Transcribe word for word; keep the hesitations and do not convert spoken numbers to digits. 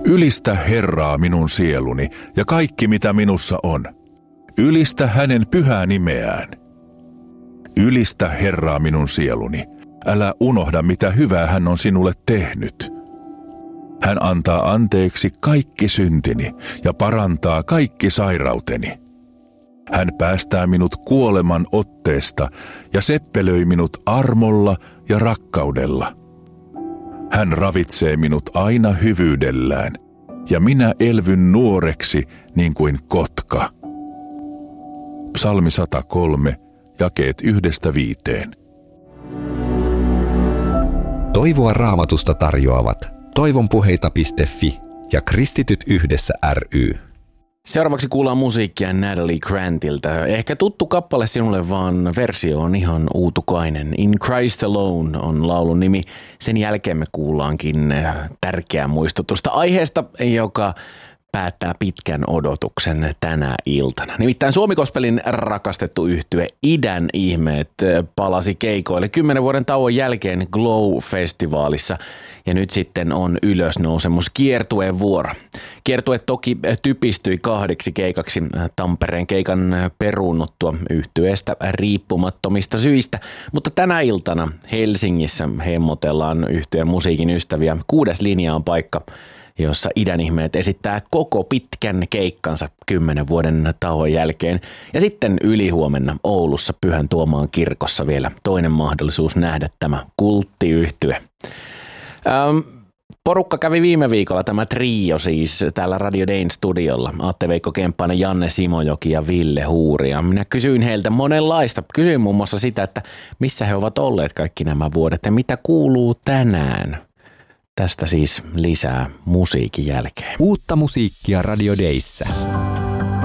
Ylistä Herraa minun sieluni ja kaikki mitä minussa on. Ylistä hänen pyhää nimeään. Ylistä Herraa minun sieluni. Älä unohda mitä hyvää hän on sinulle tehnyt. Hän antaa anteeksi kaikki syntini ja parantaa kaikki sairauteni. Hän päästää minut kuoleman otteesta ja seppelöi minut armolla ja rakkaudella. Hän ravitsee minut aina hyvyydellään, ja minä elvyn nuoreksi niin kuin kotka. Psalmi sata kolme, jakeet yhdestä viiteen. Toivoa Raamatusta tarjoavat toivonpuheita piste fi ja Kristityt yhdessä ry. Seuraavaksi kuullaan musiikkia Natalie Grantilta. Ehkä tuttu kappale sinulle, vaan versio on ihan uutukainen. In Christ Alone on laulun nimi. Sen jälkeen me kuullaankin tärkeää muistutusta aiheesta, joka päättää pitkän odotuksen tänä iltana. Nimittäin Suomi-gospelin rakastettu yhtye Idän ihmeet palasi keikoille kymmenen vuoden tauon jälkeen Glow-festivaalissa. Ja nyt sitten on ylösnousemus kiertueen vuoro. Kiertue toki typistyi kahdeksi keikaksi Tampereen keikan peruunnuttua yhtyeestä riippumattomista syistä. Mutta tänä iltana Helsingissä hemmotellaan yhtyeen musiikin ystäviä. Kuudes linja on paikka, jossa Idän ihmeet esittää koko pitkän keikkansa kymmenen vuoden tauon jälkeen. Ja sitten ylihuomenna Oulussa Pyhän Tuomaan kirkossa vielä toinen mahdollisuus nähdä tämä kulttiyhtye. Ähm, porukka kävi viime viikolla, tämä trio siis, täällä Radio Dayn studiolla. Atte-Veikko Kemppainen, Janne Simojoki ja Ville Huuri. Ja minä kysyin heiltä monenlaista. Kysyin muun muassa sitä, että missä he ovat olleet kaikki nämä vuodet ja mitä kuuluu tänään. Tästä siis lisää musiikin jälkeen. Uutta musiikkia Radio Dayssä.